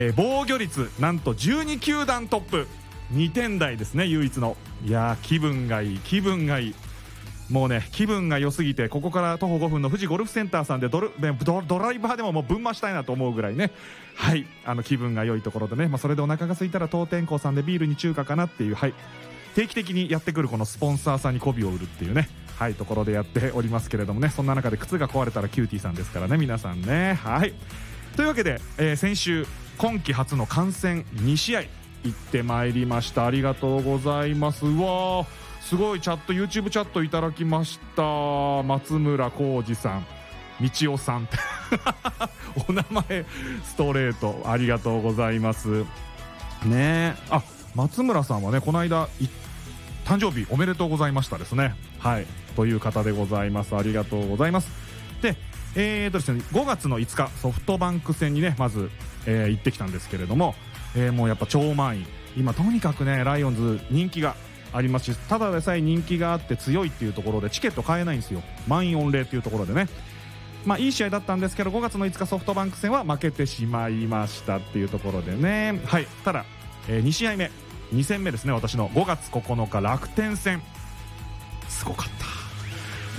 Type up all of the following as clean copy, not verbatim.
防御率なんと12球団トップ、2点台ですね、唯一の。いやー、気分がいい、気分がいい。もうね、気分が良すぎて、ここから徒歩5分の富士ゴルフセンターさんでドライバーでももうぶん回したいなと思うぐらいね、はい、気分が良いところでね、それでお腹が空いたら当店校さんでビールに中華かなっていう、はい、定期的にやってくるこのスポンサーさんに媚びを売るっていうね、はい、ところでやっておりますけれどもね、そんな中で靴が壊れたらキューティーさんですからね、皆さんね。はい、というわけで、先週今季初の観戦2試合行ってまいりました。ありがとうございます。うわー、すごいチャット、 YouTube チャットいただきました。松村浩二さん、道夫さんお名前ストレート、ありがとうございますね。あ、松村さんはね、この間誕生日おめでとうございましたですね。はい、という方でございます。ありがとうございます。で、ですね、5月の5日ソフトバンク戦にね、まず、行ってきたんですけれども、もうやっぱ超満員、今とにかくねライオンズ人気がありますし、ただでさえ人気があって強いっていうところでチケット買えないんですよ。満員御礼っていうところでね、いい試合だったんですけど、5月の5日ソフトバンク戦は負けてしまいましたっていうところでね。はい、ただ、2試合目2戦目ですね、私の5月9日楽天戦、すごかった、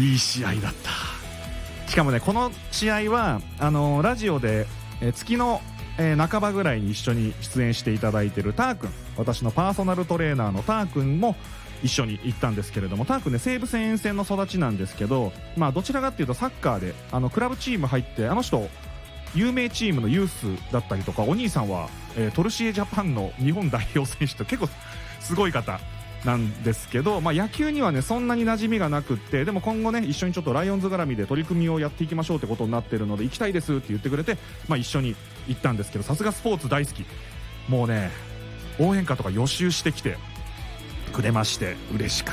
いい試合だった。しかもね、この試合はラジオで、月の半ばぐらいに一緒に出演していただいているター君、私のパーソナルトレーナーのター君も一緒に行ったんですけれども、ター君ね、西武線沿線の育ちなんですけど、どちらかっていうとサッカーでクラブチーム入って、人有名チームのユースだったりとか、お兄さんは、トルシエジャパンの日本代表選手と結構すごい方なんですけど、野球にはねそんなに馴染みがなくって、でも今後ね一緒にちょっとライオンズ絡みで取り組みをやっていきましょうってことになってるので行きたいですって言ってくれて、一緒に行ったんですけど、さすがスポーツ大好き、もうね応援歌とか予習してきてくれまして嬉しかった。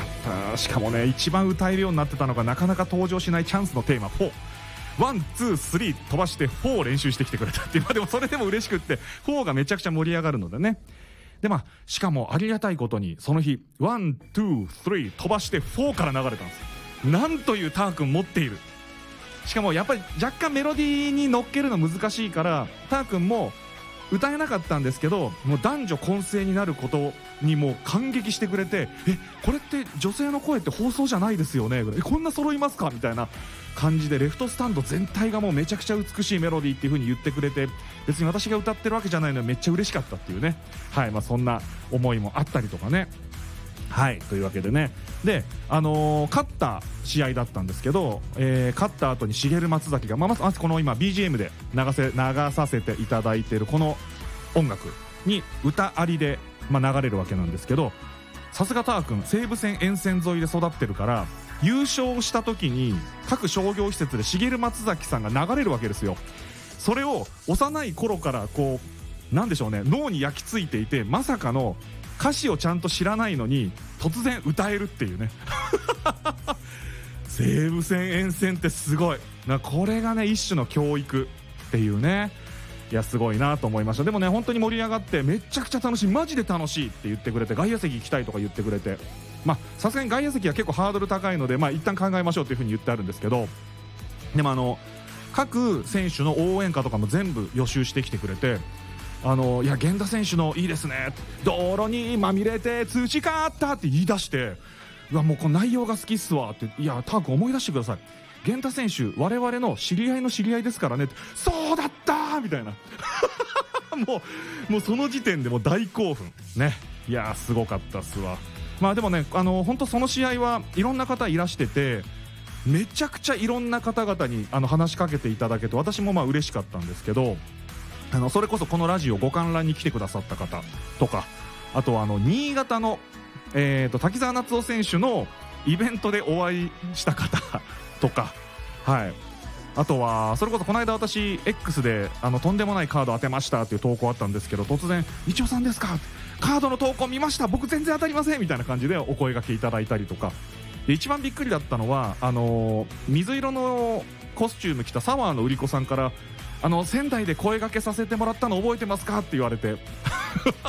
しかもね、一番歌えるようになってたのが、なかなか登場しないチャンスのテーマ4、ワン、ツー、スリー飛ばして4練習してきてくれたっていう、でもそれでも嬉しくって、4がめちゃくちゃ盛り上がるのでね。でしかもありがたいことにその日ワン、ツー、スリー飛ばして4から流れたんです。なんというター君持っている。しかもやっぱり若干メロディーに乗っけるの難しいから、ター君も歌えなかったんですけど、もう男女混声になることにもう感激してくれて、これって女性の声って放送じゃないですよね、こんな揃いますかみたいな感じで、レフトスタンド全体がもうめちゃくちゃ美しいメロディーっていう風に言ってくれて、別に私が歌ってるわけじゃないのでめっちゃ嬉しかったっていうね。はい、そんな思いもあったりとかね。はい、というわけでね、で、勝った試合だったんですけど、勝った後に茂松崎が、まずこの今 BGM で流させていただいているこの音楽に歌ありで、流れるわけなんですけど、さすがター君、西武線沿線沿いで育ってるから、優勝した時に各商業施設で茂松崎さんが流れるわけですよ。それを幼い頃からこうなんでしょうね、脳に焼き付いていて、まさかの歌詞をちゃんと知らないのに突然歌えるっていうね西武線沿線ってすごいこれがね一種の教育っていうね。いや、すごいなと思いました。でもね、本当に盛り上がって、めちゃくちゃ楽しい、マジで楽しいって言ってくれて、外野席行きたいとか言ってくれて、さすがに外野席は結構ハードル高いので、一旦考えましょうっていう風に言ってあるんですけど、でも各選手の応援歌とかも全部予習してきてくれて、いや源田選手のいいですね、道路にまみれて培ったって言い出して、うわ、もうこの内容が好きっすわって、いやター君思い出してください、源田選手我々の知り合いの知り合いですからねって、そうだったーみたいなもうその時点でもう大興奮ね。いやー、すごかったっすわ。でもね、本当その試合はいろんな方いらしてて、めちゃくちゃいろんな方々に話しかけていただけて、私も嬉しかったんですけど、それこそこのラジオご観覧に来てくださった方とか、あとは新潟の、滝沢夏央選手のイベントでお会いした方とか、はい、あとはそれこそこの間私 X でとんでもないカード当てましたっていう投稿あったんですけど、突然道夫さんですか、カードの投稿見ました、僕全然当たりませんみたいな感じでお声掛けいただいたりとかで、一番びっくりだったのは水色のコスチューム着たサワーの売り子さんから仙台で声掛けさせてもらったの覚えてますかって言われて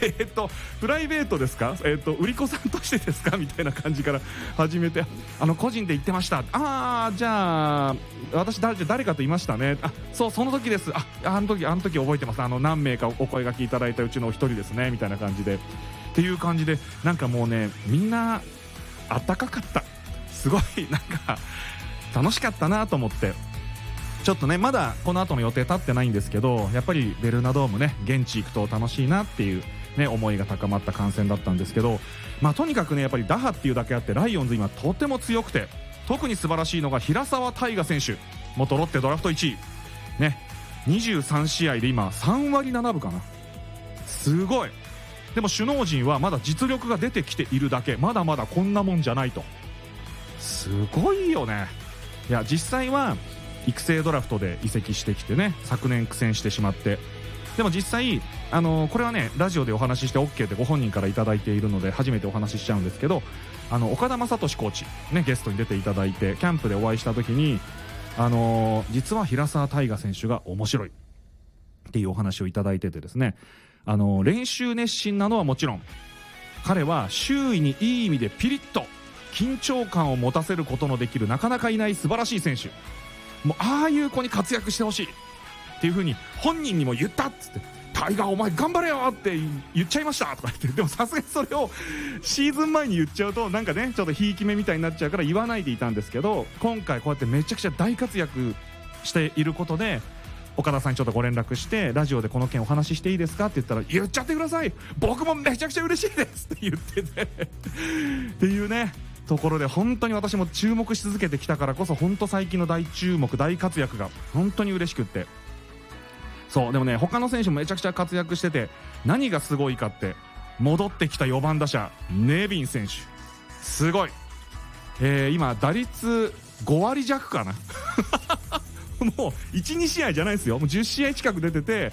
プライベートですか、売り子さんとしてですかみたいな感じから始めて、個人で言ってました、じゃあ私誰かと言いましたね、その時です、あの時覚えてます、何名かお声掛けいただいたうちのお一人ですねみたいな感じでっていう感じで、なんかもうね、みんなあったかかった、すごいなんか楽しかったなと思って、ちょっとねまだこの後の予定立ってないんですけど、やっぱりベルーナドームね、現地行くと楽しいなっていうね思いが高まった観戦だったんですけど、とにかくねやっぱり打破っていうだけあってライオンズ今とても強くて、特に素晴らしいのが平沢大河選手、元ロッテドラフト1位ね、23試合で今3割7分かな、すごい。でも首脳陣はまだ実力が出てきているだけ、まだまだこんなもんじゃないと、すごいよね。いや実際は育成ドラフトで移籍してきてね、昨年苦戦してしまって、でも実際これはねラジオでお話しして OK でご本人からいただいているので初めてお話ししちゃうんですけど、岡田正俊コーチねゲストに出ていただいてキャンプでお会いした時に実は平沢大河選手が面白いっていうお話をいただいててですね、練習熱心なのはもちろん、彼は周囲にいい意味でピリッと緊張感を持たせることのできるなかなかいない素晴らしい選手、もうああいう子に活躍してほしいっていう風に本人にも言ったっつって、タイガーお前頑張れよって言っちゃいましたとか言って、でもさすがにそれをシーズン前に言っちゃうとなんかねちょっとひいき目みたいになっちゃうから言わないでいたんですけど、今回こうやってめちゃくちゃ大活躍していることで岡田さんにちょっとご連絡して、ラジオでこの件お話ししていいですかって言ったら、言っちゃってください、僕もめちゃくちゃ嬉しいですって言っててっていうねところで、本当に私も注目し続けてきたからこそ、本当最近の大注目大活躍が本当に嬉しくって、そうでもね他の選手もめちゃくちゃ活躍してて、何がすごいかって戻ってきた4番打者ネビン選手すごい、今打率5割弱かなもう 1,2 試合じゃないですよ、もう10試合近く出てて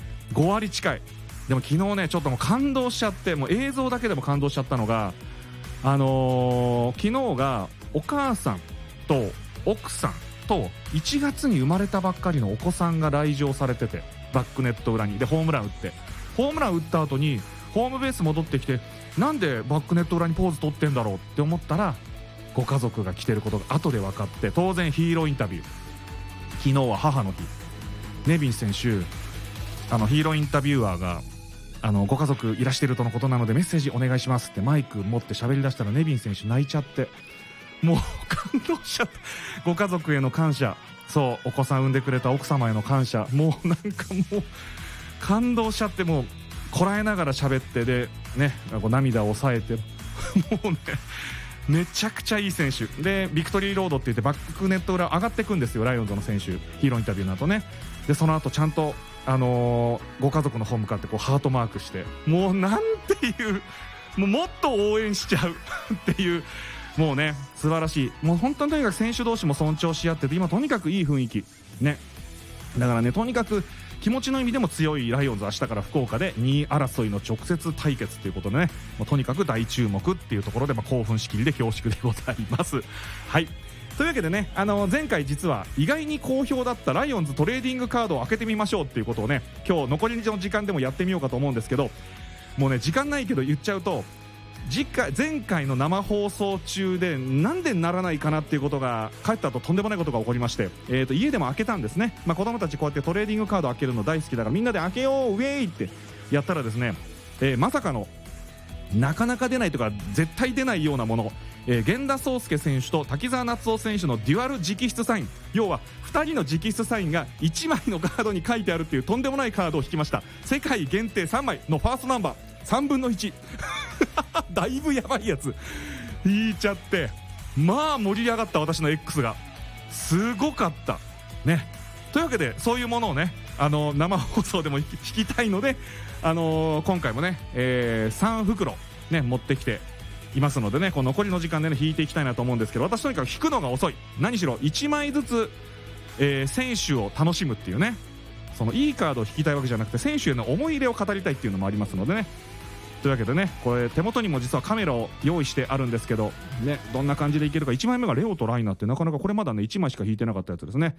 5割近い。でも昨日ねちょっともう感動しちゃって、もう映像だけでも感動しちゃったのが、昨日がお母さんと奥さんと1月に生まれたばっかりのお子さんが来場されてて、バックネット裏にでホームラン打った後にホームベース戻ってきて、なんでバックネット裏にポーズ取ってんだろうって思ったら、ご家族が来てることが後で分かって、当然ヒーローインタビュー、昨日は母の日、ネビン選手ヒーローインタビュアーがご家族いらしているとのことなのでメッセージお願いしますってマイク持って喋り出したら、ネビン選手泣いちゃって、もう感動しちゃった。ご家族への感謝、そうお子さん産んでくれた奥様への感謝、もうなんかもう感動しちゃって、もうこらえながら喋って、でね涙を抑えてもうねめちゃくちゃいい選手で、ビクトリーロードって言ってバックネット裏上がっていくんですよ、ライオンズの選手、ヒーローインタビューの後ね。でその後ちゃんとご家族の方向かってこうハートマークして、もうなんていう、もっと応援しちゃうっていう、もうね素晴らしい、もう本当にとにかく選手同士も尊重し合ってて、今とにかくいい雰囲気ね、だからねとにかく気持ちの意味でも強いライオンズ、明日から福岡で2位争いの直接対決ということでね、もうとにかく大注目っていうところで、興奮しきりで恐縮でございます。はい、というわけでね、前回実は意外に好評だったライオンズトレーディングカードを開けてみましょうっていうことをね、今日残りの時間でもやってみようかと思うんですけど、もうね時間ないけど言っちゃうと、前回の生放送中でなんでならないかなっていうことが、帰った後とんでもないことが起こりまして、家でも開けたんですね。子供たちこうやってトレーディングカード開けるの大好きだから、みんなで開けようウェイってやったらですね、まさかのなかなか出ないとか絶対出ないようなもの、源田壮亮選手と滝沢夏央選手のデュアル直筆サイン、要は2人の直筆サインが1枚のカードに書いてあるっていうとんでもないカードを引きました。世界限定3枚のファーストナンバー3分の1だいぶやばいやつ引いちゃって、盛り上がった私の X がすごかったね。というわけでそういうものをね生放送でも引きたいので、今回もね、3袋ね持ってきていますのでね、この残りの時間でね引いていきたいなと思うんですけど、私とにかく引くのが遅い、何しろ1枚ずつ、選手を楽しむっていうね、そのいいカードを引きたいわけじゃなくて選手への思い入れを語りたいっていうのもありますのでね。というわけでね、これ手元にも実はカメラを用意してあるんですけどね、どんな感じでいけるか。1枚目がレオとライナーって、なかなかこれまだね1枚しか引いてなかったやつですね。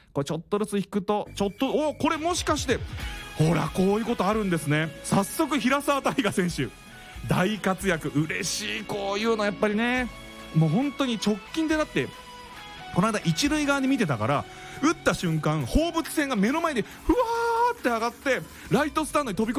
これちょっとずつ引くとこれもしかしてほらこういうことあるんですね。早速平沢大河選手大活躍、嬉しい。こういうのやっぱりね、もう本当に直近でだってこの間一塁側に見てたから、打った瞬間放物線が目の前でふわーって上がってライトスタンドに飛び込